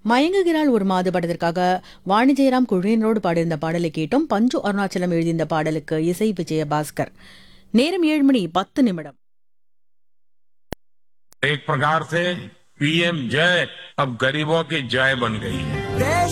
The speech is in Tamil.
மயங்குகிறாள் ஒரு மாத படத்திற்காக வாணி ஜெயராம் குழுவினரோடு பாடியிருந்த பாடலை கேட்டோம். பஞ்சு அருணாச்சலம் எழுதிய பாடலுக்கு இசை விஜயபாஸ்கர். நேரம் 7:10. एक प्रकार से पीएम जय अब गरीबों की जय बन गई है.